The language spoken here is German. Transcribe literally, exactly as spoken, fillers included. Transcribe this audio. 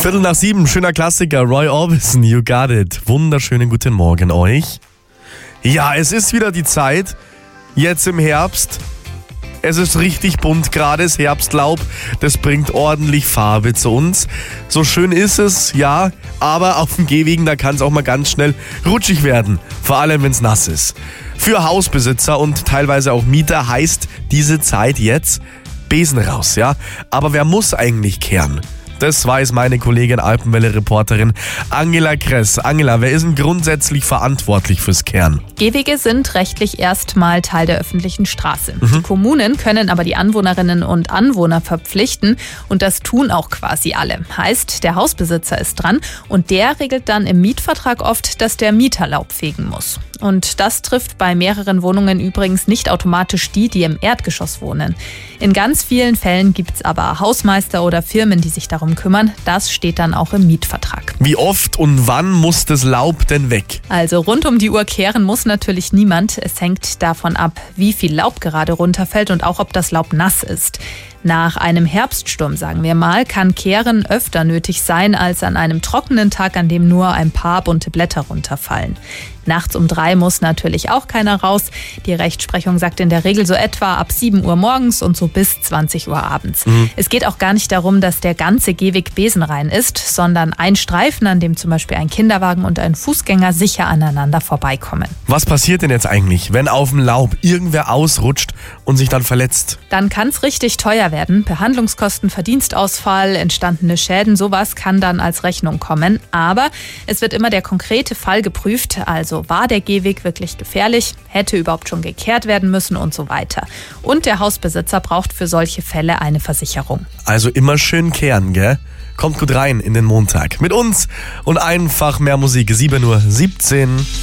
Viertel nach sieben, schöner Klassiker, Roy Orbison, You Got It. Wunderschönen guten Morgen euch. Ja, es ist wieder die Zeit, jetzt im Herbst. Es ist richtig bunt gerade, das Herbstlaub, das bringt ordentlich Farbe zu uns. So schön ist es, ja, aber auf den Gehwegen, da kann es auch mal ganz schnell rutschig werden. Vor allem, wenn es nass ist. Für Hausbesitzer und teilweise auch Mieter heißt diese Zeit jetzt Besen raus, ja. Aber wer muss eigentlich kehren? Das weiß meine Kollegin Alpenwelle-Reporterin Angela Kress. Angela, wer ist denn grundsätzlich verantwortlich fürs Kehren? Gehwege sind rechtlich erstmal Teil der öffentlichen Straße. Mhm. Die Kommunen können aber die Anwohnerinnen und Anwohner verpflichten und das tun auch quasi alle. Heißt, der Hausbesitzer ist dran und der regelt dann im Mietvertrag oft, dass der Mieter Laub fegen muss. Und das trifft bei mehreren Wohnungen übrigens nicht automatisch die, die im Erdgeschoss wohnen. In ganz vielen Fällen gibt es aber Hausmeister oder Firmen, die sich darum kümmern. Das steht dann auch im Mietvertrag. Wie oft und wann muss das Laub denn weg? Also rund um die Uhr kehren muss natürlich niemand. Es hängt davon ab, wie viel Laub gerade runterfällt und auch, ob das Laub nass ist. Nach einem Herbststurm, sagen wir mal, kann Kehren öfter nötig sein als an einem trockenen Tag, an dem nur ein paar bunte Blätter runterfallen. Nachts um drei muss natürlich auch keiner raus. Die Rechtsprechung sagt in der Regel so etwa ab sieben Uhr morgens und so bis zwanzig Uhr abends. Mhm. Es geht auch gar nicht darum, dass der ganze Gehweg besenrein ist, sondern ein Streifen, an dem zum Beispiel ein Kinderwagen und ein Fußgänger sicher aneinander vorbeikommen. Was passiert denn jetzt eigentlich, wenn auf dem Laub irgendwer ausrutscht und sich dann verletzt? Dann kann es richtig teuer werden. Behandlungskosten, Verdienstausfall, entstandene Schäden, sowas kann dann als Rechnung kommen. Aber es wird immer der konkrete Fall geprüft, also war der Gehweg wirklich gefährlich, hätte überhaupt schon gekehrt werden müssen und so weiter. Und der Hausbesitzer braucht für solche Fälle eine Versicherung. Also immer schön kehren, gell? Kommt gut rein in den Montag. Mit uns und einfach mehr Musik. sieben Uhr siebzehn.